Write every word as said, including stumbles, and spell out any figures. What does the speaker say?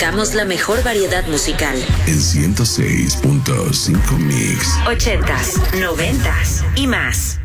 Buscamos la mejor variedad musical. En ciento seis punto cinco Mix. Ochentas, noventas y más.